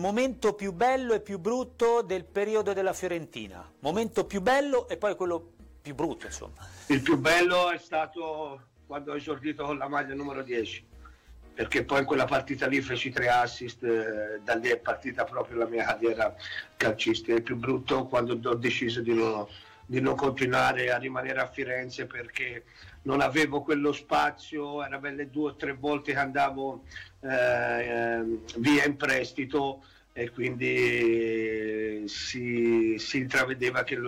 Momento più bello e più brutto del periodo della Fiorentina. Momento più bello e poi quello più brutto, insomma. Il più bello è stato quando ho esordito con la maglia numero 10, perché poi in quella partita lì feci 3 assist, da lì è partita proprio la mia carriera calcistica. Il più brutto quando ho deciso di non continuare a rimanere a Firenze perché non avevo quello spazio, era belle 2 o 3 volte che andavo via in prestito e quindi si intravedeva che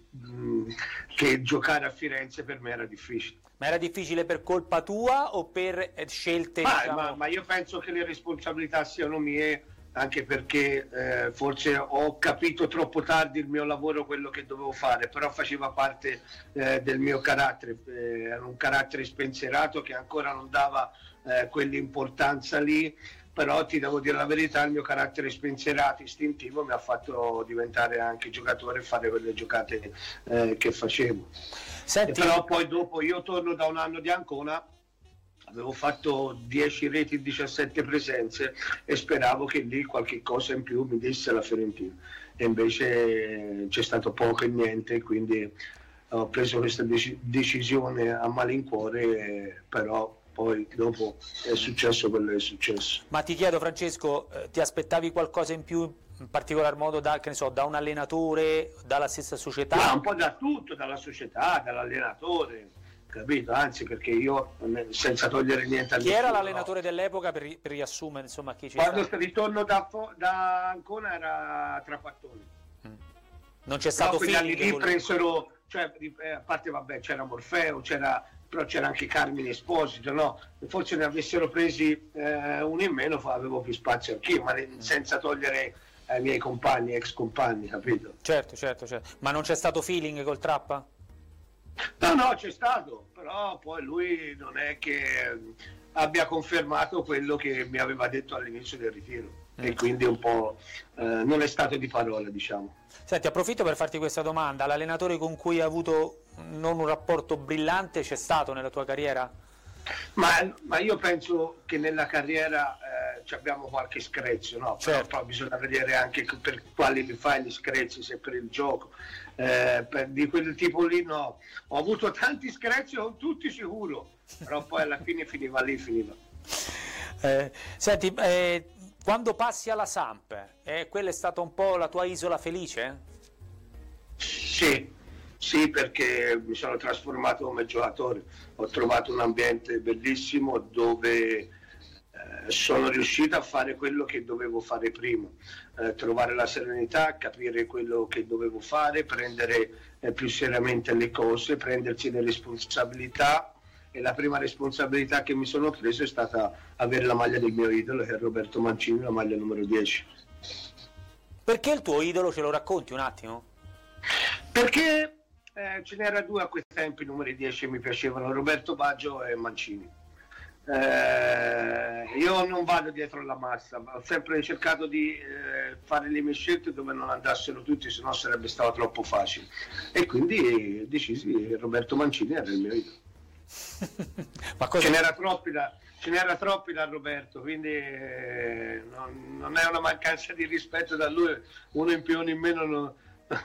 giocare a Firenze per me era difficile. Ma era difficile per colpa tua o per scelte? Ma io penso che le responsabilità siano mie, anche perché forse ho capito troppo tardi il mio lavoro, quello che dovevo fare, però faceva parte del mio carattere, era un carattere spensierato che ancora non dava quell'importanza lì, però ti devo dire la verità, il mio carattere spensierato, istintivo, mi ha fatto diventare anche giocatore e fare quelle giocate che facevo. Senti, però poi dopo io torno da un anno di Ancona, avevo fatto 10 reti in 17 presenze e speravo che lì qualche cosa in più mi desse la Fiorentina, e invece c'è stato poco e niente, quindi ho preso questa decisione a malincuore, però poi dopo è successo quello che è successo. ma ti chiedo, Francesco, ti aspettavi qualcosa in più, in particolar modo da un allenatore, dalla stessa società? Ma un po' da tutto, dalla società, dall'allenatore, capito? Anzi, perché io, senza togliere niente a Chi era l'allenatore dell'epoca, per riassumere, insomma, chi ci quando sta? ritorno da Ancona era Trapattoni. Non c'è stato feeling lì con lui? presero, cioè, a parte vabbè, c'era Morfeo, però c'era anche Carmine Esposito, no? Forse ne avessero presi uno in meno, avevo più spazio anch'io, ma senza togliere ai miei compagni, ex compagni, capito? Certo. Ma non c'è stato feeling col Trappa? No, c'è stato, però poi lui non è che abbia confermato quello che mi aveva detto all'inizio del ritiro, e quindi un po' non è stato di parole, diciamo. Senti, approfitto per farti questa domanda: l'allenatore con cui hai avuto non un rapporto brillante c'è stato nella tua carriera? Ma io penso che nella carriera abbiamo qualche screzio, no? Certo. Però bisogna vedere anche per quali li fai gli screzi, se per il gioco. Di quel tipo lì no. Ho avuto tanti screzi con tutti sicuro, però poi alla fine finiva lì. Senti, quando passi alla Samp, quella è stata un po' la tua isola felice? Sì, perché mi sono trasformato come giocatore, ho trovato un ambiente bellissimo dove sono riuscito a fare quello che dovevo fare prima, trovare la serenità, capire quello che dovevo fare, prendere più seriamente le cose, prendersi le responsabilità, e la prima responsabilità che mi sono preso è stata avere la maglia del mio idolo, che è Roberto Mancini, la maglia numero 10. Perché il tuo idolo, ce lo racconti un attimo? Perché ce n'era 2 a quei tempi, numeri 10 mi piacevano, Roberto Baggio e Mancini. Io non vado dietro la massa, ma ho sempre cercato di fare le mie scelte dove non andassero tutti, sennò sarebbe stato troppo facile, e quindi decisi che Roberto Mancini era il mio idolo. Ma cosa... ce n'era troppi da Roberto, quindi non è una mancanza di rispetto da lui, uno in più, uno in meno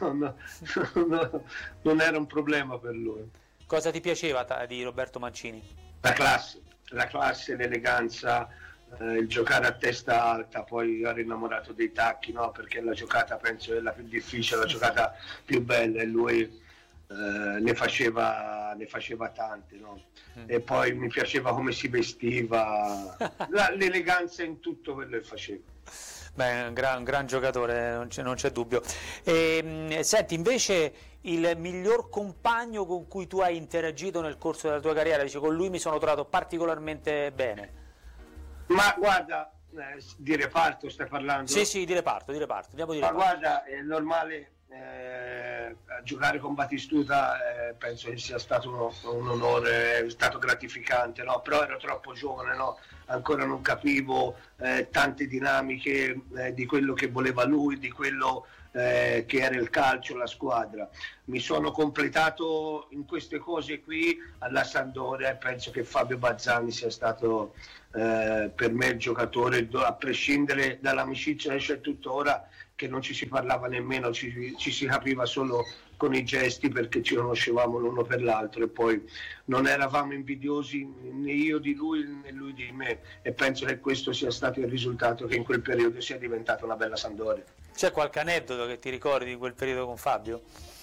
non era un problema per lui. Cosa ti piaceva di Roberto Mancini? La classe, l'eleganza, il giocare a testa alta. Poi io ero innamorato dei tacchi, no? Perché la giocata penso è la più difficile, la giocata più bella, e lui ne faceva tante, no? E poi mi piaceva come si vestiva, l'eleganza in tutto quello che faceva. Beh, un gran giocatore, non c'è dubbio. Senti, invece il miglior compagno con cui tu hai interagito nel corso della tua carriera, dice, con lui mi sono trovato particolarmente bene. Ma guarda, di reparto stai parlando? Sì, di reparto, andiamo di reparto. Ma guarda, è normale, giocare con Batistuta penso che sia stato un onore, è stato gratificante, no? Però ero troppo giovane, no? ancora non capivo tante dinamiche di quello che voleva lui, di quello che era il calcio, la squadra. Mi sono completato in queste cose qui alla Sampdoria e penso che Fabio Bazzani sia stato per me il giocatore, a prescindere dall'amicizia che c'è tuttora, che non ci si parlava nemmeno, ci si capiva solo con i gesti perché ci conoscevamo l'uno per l'altro e poi non eravamo invidiosi né io di lui né lui di me, e penso che questo sia stato il risultato che in quel periodo sia diventata una bella Sampdoria. C'è qualche aneddoto che ti ricordi di quel periodo con Fabio?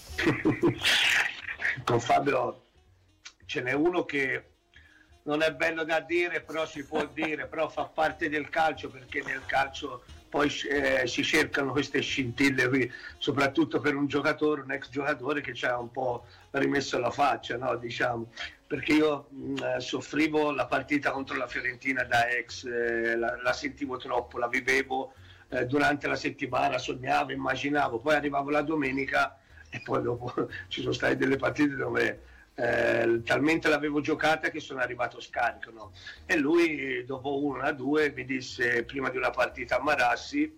Con Fabio ce n'è uno che non è bello da dire, però si può dire, però fa parte del calcio, perché nel calcio poi si cercano queste scintille qui, soprattutto per un giocatore, un ex giocatore che ci ha un po' rimesso la faccia, no? Diciamo, perché io soffrivo la partita contro la Fiorentina da ex, la sentivo troppo, la vivevo durante la settimana, sognavo, immaginavo, poi arrivavo la domenica e poi dopo ci sono state delle partite dove talmente l'avevo giocata che sono arrivato scarico, no? E lui dopo 1-2 mi disse, prima di una partita a Marassi,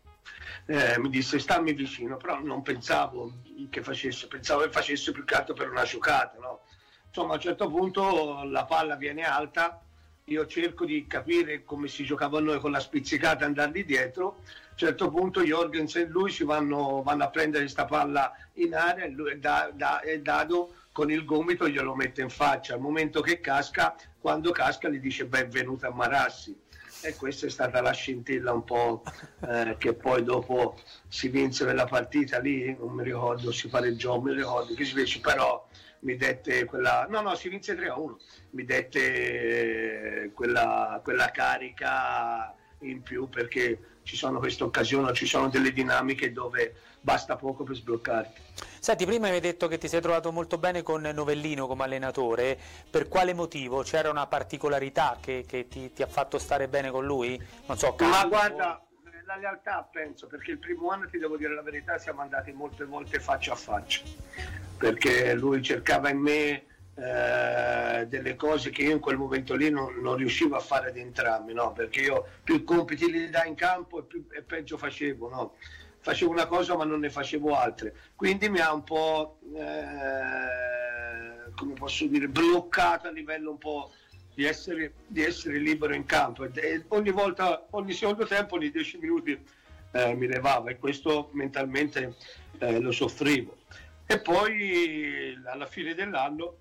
mi disse stammi vicino, però non pensavo che facesse, pensavo che facesse più che altro per una giocata, no? Insomma, a un certo punto la palla viene alta, io cerco di capire come si giocava a noi con la spizzicata, andarli dietro. A un certo punto Jorgensen e lui si vanno a prendere questa palla in area e Dado con il gomito glielo mette in faccia. Al momento che casca, quando casca gli dice benvenuto a Marassi, e questa è stata la scintilla un po' che poi dopo si vinse nella partita lì, non mi ricordo, si pareggiò, non mi ricordo che si fece, però mi dette quella, no si vinse 3-1, mi dette quella carica in più, perché ci sono queste occasioni, ci sono delle dinamiche dove basta poco per sbloccarti. Senti, prima hai detto che ti sei trovato molto bene con Novellino come allenatore, per quale motivo? C'era una particolarità che ti ha fatto stare bene con lui? Non so, ma guarda, la lealtà penso, perché il primo anno, ti devo dire la verità, siamo andati molte volte faccia a faccia, perché lui cercava in me delle cose che io in quel momento lì non riuscivo a fare ad entrambi, no? Perché io più compiti li dai in campo e peggio facevo, no? Facevo una cosa ma non ne facevo altre, quindi mi ha un po' come posso dire, bloccato a livello un po' di essere libero in campo, e ogni volta, ogni secondo tempo, ogni 10 minuti mi levava, e questo mentalmente lo soffrivo. E poi alla fine dell'anno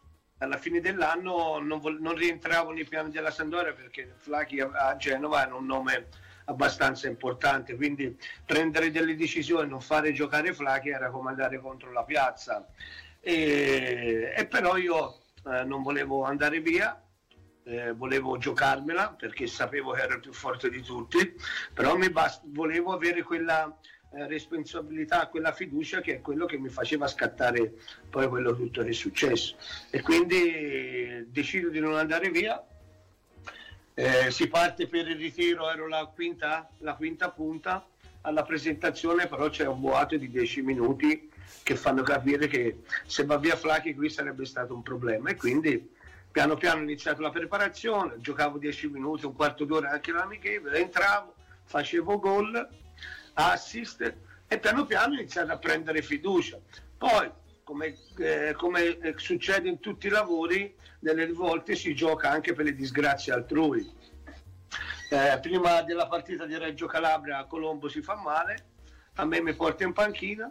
non rientravo nei piani della Sampdoria, perché Flacchi a Genova era un nome abbastanza importante, quindi prendere delle decisioni, non fare giocare Flacchi era come andare contro la piazza, e però io non volevo andare via, volevo giocarmela perché sapevo che ero il più forte di tutti, però volevo avere quella responsabilità, quella fiducia, che è quello che mi faceva scattare poi quello tutto che è successo, e quindi decido di non andare via. Si parte per il ritiro, ero la quinta punta alla presentazione, però c'è un boato di 10 minuti che fanno capire che se va via Flacchi qui sarebbe stato un problema, e quindi piano piano ho iniziato la preparazione, giocavo 10 minuti, un quarto d'ora anche l'amichevole, entravo, facevo gol, assist, e piano piano ho iniziato a prendere fiducia. Poi come succede in tutti i lavori, delle volte si gioca anche per le disgrazie altrui. Prima della partita di Reggio Calabria Colombo si fa male, a me mi porta in panchina,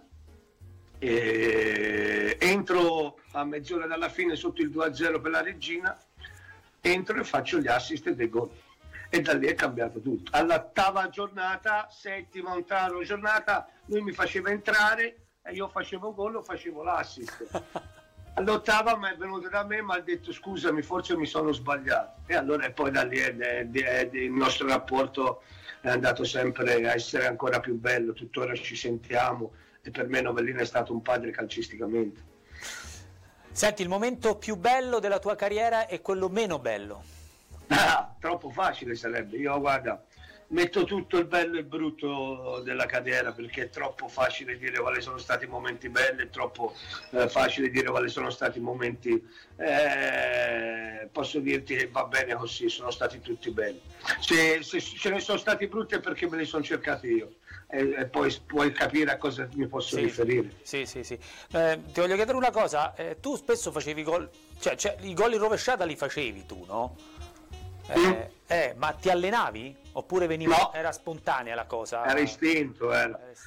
entro a mezz'ora dalla fine sotto il 2-0 per la Regina, entro e faccio gli assist e dei gol, e da lì è cambiato tutto. All'ottava giornata, settima, ottava giornata, lui mi faceva entrare e io facevo gol o facevo l'assist. All'ottava mi è venuto da me, mi ha detto scusami, forse mi sono sbagliato, e allora poi da lì il nostro rapporto è andato sempre a essere ancora più bello, tuttora ci sentiamo, e per me Novellino è stato un padre calcisticamente. Senti, il momento più bello della tua carriera e quello meno bello? Troppo facile sarebbe. Io guarda, metto tutto il bello e il brutto della carriera, perché è troppo facile dire quali sono stati i momenti belli, è troppo facile dire quali sono stati i momenti, posso dirti che va bene così, sono stati tutti belli. Se ce ne sono stati brutti è perché me li sono cercati io, e poi puoi capire a cosa mi posso riferire. Sì. Ti voglio chiedere una cosa, tu spesso facevi gol, cioè i gol in rovesciata li facevi tu, no? Ma ti allenavi? Oppure veniva, No. era spontanea la cosa? Era istinto, era.